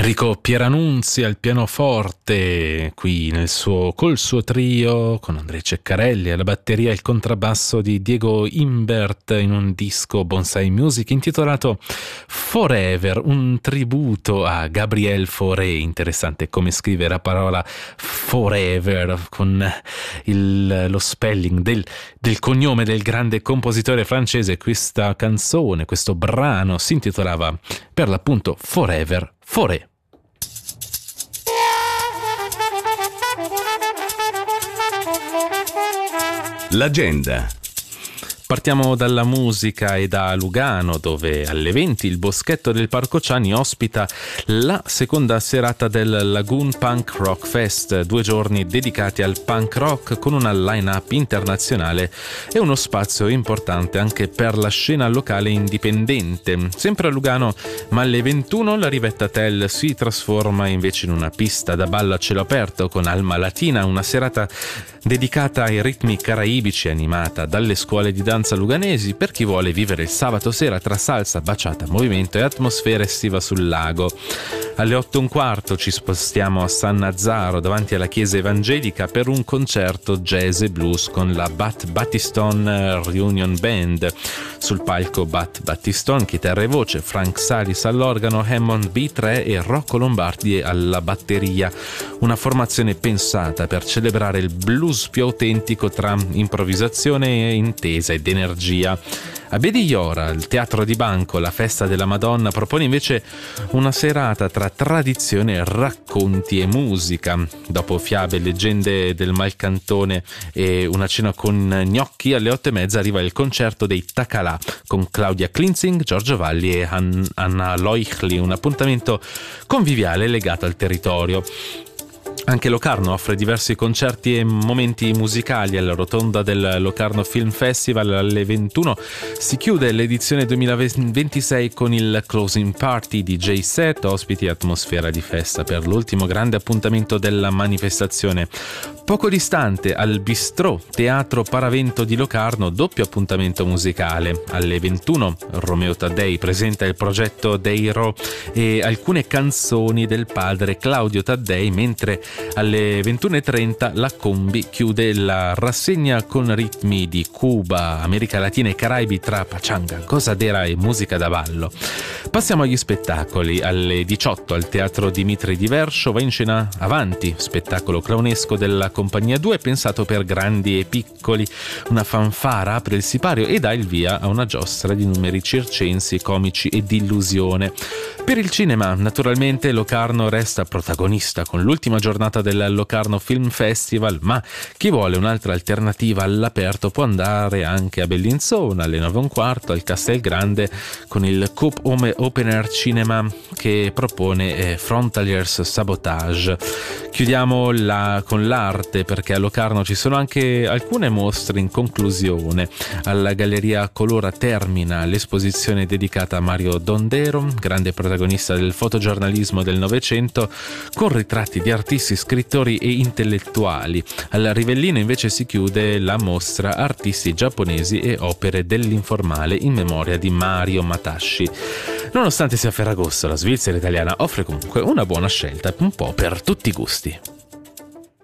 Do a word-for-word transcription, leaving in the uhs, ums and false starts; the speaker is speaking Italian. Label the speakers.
Speaker 1: Enrico Pieranunzi al pianoforte, qui nel suo, col suo trio, con Andrea Ceccarelli alla batteria e il contrabbasso di Diego Imbert in un disco Bonsai Music intitolato Forever, un tributo a Gabriel Fauré. Interessante come scrive la parola Forever con il, lo spelling del, del cognome del grande compositore francese. Questa canzone, questo brano si intitolava per l'appunto Forever Fauré.
Speaker 2: L'agenda.
Speaker 1: Partiamo dalla musica e da Lugano, dove alle venti il Boschetto del Parco Ciani ospita la seconda serata del Lagoon Punk Rock Fest, due giorni dedicati al punk rock con una line-up internazionale e uno spazio importante anche per la scena locale indipendente. Sempre a Lugano, ma alle ventuno la Rivetta Tell si trasforma invece in una pista da ballo a cielo aperto con Alma Latina, una serata dedicata ai ritmi caraibici animata dalle scuole di danza luganesi per chi vuole vivere il sabato sera tra salsa, baciata, movimento e atmosfera estiva sul lago. Alle otto e un quarto ci spostiamo a San Nazzaro davanti alla chiesa evangelica per un concerto jazz e blues con la Bat Battiston Reunion Band. Sul palco Bat Battiston, chitarra e voce, Frank Salis all'organo, Hammond B tre e Rocco Lombardi alla batteria. Una formazione pensata per celebrare il blues più autentico tra improvvisazione, intesa ed energia. A Bedigliora, il Teatro di Banco, la Festa della Madonna, propone invece una serata tra tradizione, racconti e musica. Dopo fiabe, leggende del Malcantone e una cena con gnocchi, alle otto e mezza arriva il concerto dei Tacalà con Claudia Klinzing, Giorgio Valli e Anna Leuchli, un appuntamento conviviale legato al territorio. Anche Locarno offre diversi concerti e momenti musicali. Alla rotonda del Locarno Film Festival alle ventuno si chiude l'edizione duemilaventisei con il Closing Party, D J set, ospiti e atmosfera di festa per l'ultimo grande appuntamento della manifestazione. Poco distante, al Bistrò Teatro Paravento di Locarno, doppio appuntamento musicale. Alle ventuno Romeo Taddei presenta il progetto Deiro e alcune canzoni del padre Claudio Taddei, mentre alle ventuno e trenta la Combi chiude la rassegna con ritmi di Cuba, America Latina e Caraibi tra pachanga, gozadera e musica da ballo. Passiamo agli spettacoli. Alle diciotto al Teatro Dimitri di Verscio va in scena Avanti, spettacolo clownesco della Compagnia due pensato per grandi e piccoli. Una fanfara apre il sipario e dà il via a una giostra di numeri circensi, comici e di illusione. Per il cinema, naturalmente, Locarno resta protagonista con l'ultima giornata del Locarno Film Festival, ma chi vuole un'altra alternativa all'aperto può andare anche a Bellinzona alle nove e un quarto al Castel Grande con il Coop Home Open Air Cinema che propone eh, Frontaliers Sabotage. Chiudiamo la, con l'arte, perché a Locarno ci sono anche alcune mostre in conclusione. Alla Galleria Colora termina l'esposizione dedicata a Mario Dondero, grande protagonista del fotogiornalismo del Novecento, con ritratti di artisti, scrittori e intellettuali. Al Rivellino invece si chiude la mostra Artisti giapponesi e opere dell'informale in memoria di Mario Matasci. Nonostante sia Ferragosto, la Svizzera italiana offre comunque una buona scelta, un po' per tutti i gusti.